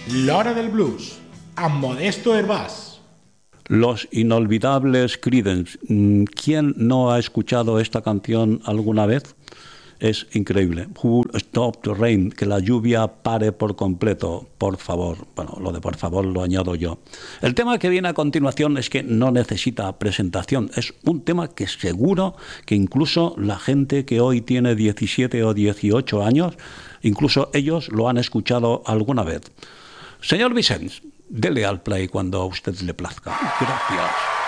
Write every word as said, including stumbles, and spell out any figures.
L'hora del blues, amb Modesto Hervás. Los inolvidables Creedence. ¿Quién no ha escuchado esta canción alguna vez? Es increíble. Who Stop the Rain, que la lluvia pare por completo, por favor. Bueno, lo de por favor lo añado yo. El tema que viene a continuación es que no necesita presentación. Es un tema que seguro que incluso la gente que hoy tiene diecisiete o dieciocho años, incluso ellos lo han escuchado alguna vez. Señor Vicens, dele al play cuando a usted le plazca. Gracias.